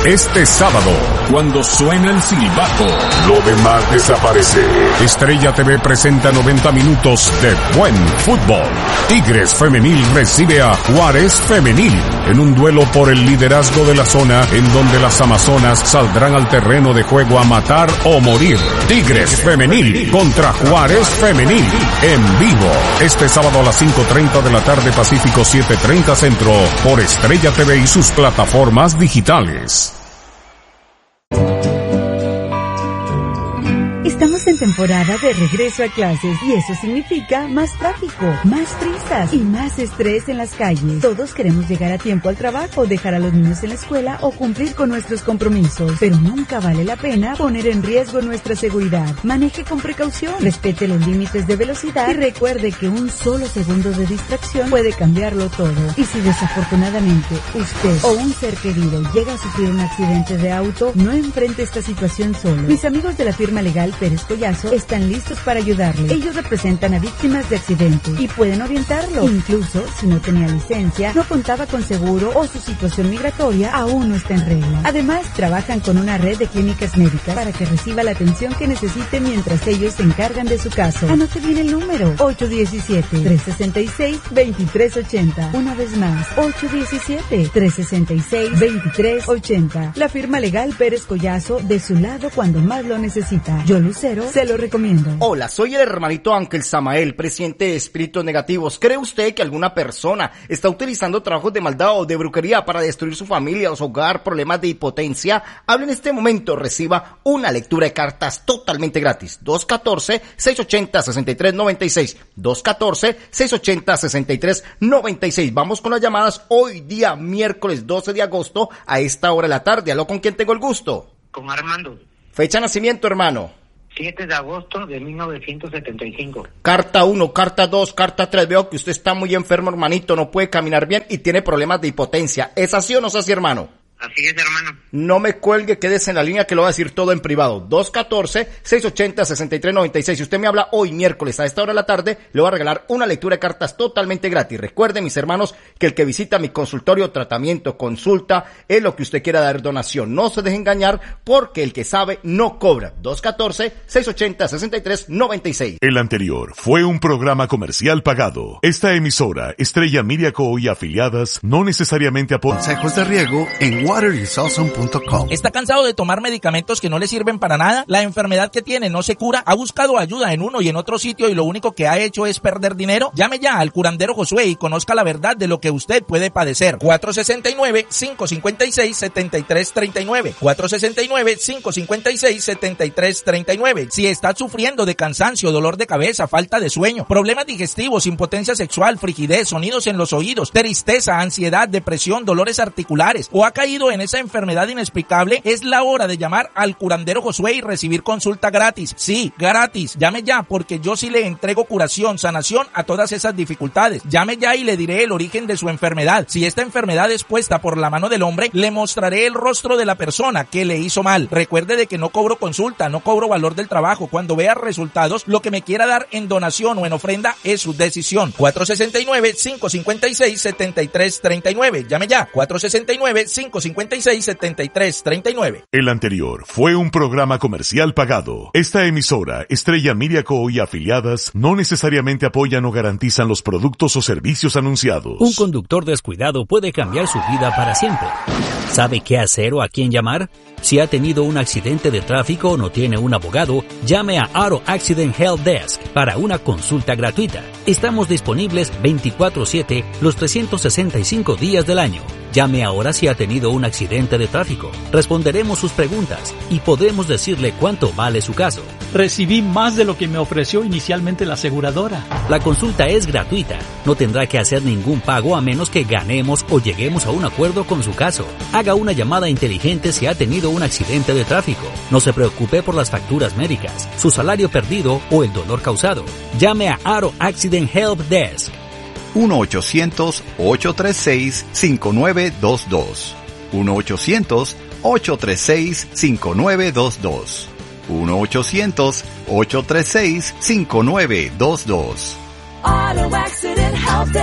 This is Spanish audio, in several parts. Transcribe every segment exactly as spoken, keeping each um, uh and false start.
Este sábado, cuando suena el silbato, lo demás desaparece. Estrella T V presenta noventa minutos de buen fútbol. Tigres Femenil recibe a Juárez Femenil en un duelo por el liderazgo de la zona, en donde las amazonas saldrán al terreno de juego a matar o morir. Tigres Femenil contra Juárez Femenil en vivo. Este sábado a las cinco treinta de la tarde, Pacífico siete treinta Centro, por Estrella T V y sus plataformas digitales. Estamos en temporada de regreso a clases y eso significa más tráfico, más prisas y más estrés en las calles. Todos queremos llegar a tiempo al trabajo, dejar a los niños en la escuela o cumplir con nuestros compromisos, pero nunca vale la pena poner en riesgo nuestra seguridad. Maneje con precaución, respete los límites de velocidad y recuerde que un solo segundo de distracción puede cambiarlo todo. Y si desafortunadamente usted o un ser querido llega a sufrir un accidente de auto, no enfrente esta situación solo. Mis amigos de la firma legal Pérez Collazo están listos para ayudarle. Ellos representan a víctimas de accidentes y pueden orientarlo. Incluso si no tenía licencia, no contaba con seguro o su situación migratoria aún no está en regla. Además, trabajan con una red de clínicas médicas para que reciba la atención que necesite mientras ellos se encargan de su caso. Anote bien el número: ocho uno siete, tres seis seis, dos tres ocho cero. Una vez más, ocho uno siete, tres seis seis, dos tres ocho cero. La firma legal Pérez Collazo, de su lado cuando más lo necesita. Yo, Lucero, se lo recomiendo. Hola, soy el hermanito Ángel Samael, presidente de Espíritus Negativos. ¿Cree usted que alguna persona está utilizando trabajos de maldad o de brujería para destruir su familia o su hogar, problemas de impotencia? Hable en este momento, reciba una lectura de cartas totalmente gratis. dos uno cuatro, seis ocho cero, seis tres nueve seis. dos uno cuatro, seis ocho cero, seis tres nueve seis. Vamos con las llamadas hoy día, miércoles doce de agosto, a esta hora de la tarde. ¿Aló, con quién tengo el gusto? Con Armando. Fecha de nacimiento, hermano. siete de agosto de mil novecientos setenta y cinco. Carta uno, carta dos, carta tres. Veo que usted está muy enfermo, hermanito, no puede caminar bien y tiene problemas de hipotencia. ¿Es así o no es así, hermano? Así es, hermano. No me cuelgue, quédese en la línea que lo voy a decir todo en privado. dos uno cuatro, seis ocho cero, seis tres nueve seis. Si usted me habla hoy, miércoles, a esta hora de la tarde, le voy a regalar una lectura de cartas totalmente gratis. Recuerden, mis hermanos, que el que visita mi consultorio, tratamiento, consulta, es lo que usted quiera dar donación. No se deje engañar, porque el que sabe no cobra. dos uno cuatro, seis ocho cero, seis tres nueve seis. El anterior fue un programa comercial pagado. Esta emisora, Estrella Media Co. y afiliadas, no necesariamente apoyan. Consejos de riego en water is awesome punto com. ¿Está cansado de tomar medicamentos que no le sirven para nada? ¿La enfermedad que tiene no se cura? ¿Ha buscado ayuda en uno y en otro sitio y lo único que ha hecho es perder dinero? Llame ya al curandero Josué y conozca la verdad de lo que usted puede padecer. cuatro seis nueve, cinco cinco seis, siete tres tres nueve. cuatro seis nueve, cinco cinco seis, siete tres tres nueve. Si está sufriendo de cansancio, dolor de cabeza, falta de sueño, problemas digestivos, impotencia sexual, frigidez, sonidos en los oídos, tristeza, ansiedad, depresión, dolores articulares o ha caído en esa enfermedad inexplicable, es la hora de llamar al curandero Josué y recibir consulta gratis. Sí, gratis. Llame ya, porque yo sí le entrego curación, sanación a todas esas dificultades. Llame ya y le diré el origen de su enfermedad. Si esta enfermedad es puesta por la mano del hombre, le mostraré el rostro de la persona que le hizo mal. Recuerde de que no cobro consulta, no cobro valor del trabajo. Cuando vea resultados, lo que me quiera dar en donación o en ofrenda es su decisión. cuatro seis nueve, cinco cinco seis, siete tres tres nueve. Llame ya. cuatro seis nueve, cinco cinco seis, siete tres tres nueve. El anterior fue un programa comercial pagado. Esta emisora, Estrella Media Co. y afiliadas, no necesariamente apoyan o garantizan los productos o servicios anunciados. Un conductor descuidado puede cambiar su vida para siempre. ¿Sabe qué hacer o a quién llamar? Si ha tenido un accidente de tráfico o no tiene un abogado, llame a Auto Accident Help Desk para una consulta gratuita. Estamos disponibles veinticuatro siete los trescientos sesenta y cinco días del año. Llame ahora si ha tenido un accidente de tráfico. Responderemos sus preguntas y podemos decirle cuánto vale su caso. Recibí más de lo que me ofreció inicialmente la aseguradora. La consulta es gratuita. No tendrá que hacer ningún pago a menos que ganemos o lleguemos a un acuerdo con su caso. Haga una llamada inteligente si ha tenido un accidente de tráfico. No se preocupe por las facturas médicas, su salario perdido o el dolor causado. Llame a Auto Accident Help Desk. uno ochocientos, ocho tres seis, cinco nueve dos dos. uno ochocientos, ocho tres seis, cinco nueve dos dos. uno ochocientos, ocho tres seis, cinco nueve dos dos. Auto Accident Help Desk.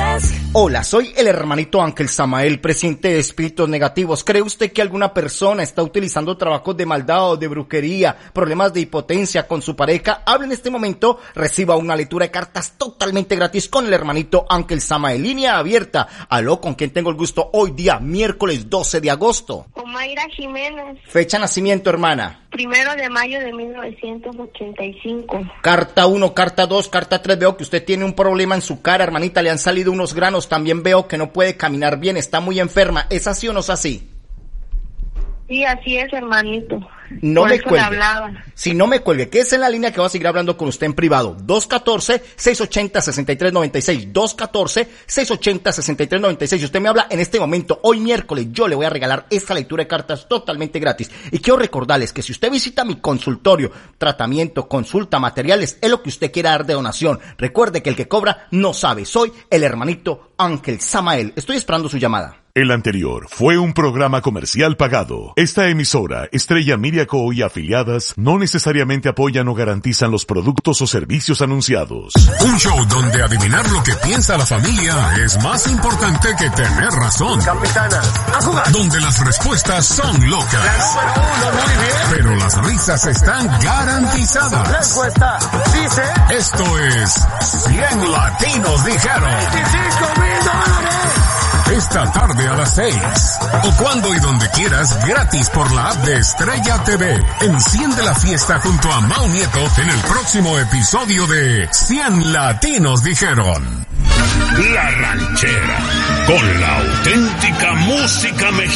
Hola, soy el hermanito Ángel Samael, presidente de Espíritus Negativos. ¿Cree usted que alguna persona está utilizando trabajos de maldad o de brujería, problemas de impotencia con su pareja? Hable en este momento, reciba una lectura de cartas totalmente gratis con el hermanito Ángel Samael. Línea abierta. Aló, ¿con quién tengo el gusto hoy día, miércoles doce de agosto? Con Mayra Jiménez. Fecha de nacimiento, hermana. Primero de mayo de mil novecientos ochenta y cinco. Carta uno, carta dos, carta tres. Veo que usted tiene un problema en su cara, hermanita. Le han salido unos granos. También veo que no puede caminar bien. Está muy enferma. ¿Es así o no es así? Sí, así es, hermanito. No Por me eso cuelgue. le hablaba. Si no me cuelgue, que es en la línea que voy a seguir hablando con usted en privado. dos uno cuatro, seis ocho cero, seis tres nueve seis. dos uno cuatro, seis ocho cero, seis tres nueve seis. Si usted me habla en este momento, hoy miércoles, yo le voy a regalar esta lectura de cartas totalmente gratis. Y quiero recordarles que si usted visita mi consultorio, tratamiento, consulta, materiales, es lo que usted quiera dar de donación. Recuerde que el que cobra no sabe. Soy el hermanito Ángel Samael. Estoy esperando su llamada. El anterior fue un programa comercial pagado. Esta emisora, Estrella Miriaco y afiliadas, no necesariamente apoyan o garantizan los productos o servicios anunciados. Un show donde adivinar lo que piensa la familia es más importante que tener razón. Capitana, a jugar. Donde las respuestas son locas. La número uno, muy bien. Pero las risas están garantizadas. La encuesta dice... Esto es cien Latinos Dijeron. veinticinco mil dólares. Esta tarde a las seis. O cuando y donde quieras, gratis por la app de Estrella T V. Enciende la fiesta junto a Mau Nieto en el próximo episodio de cien Latinos Dijeron. La Ranchera, con la auténtica música mexicana.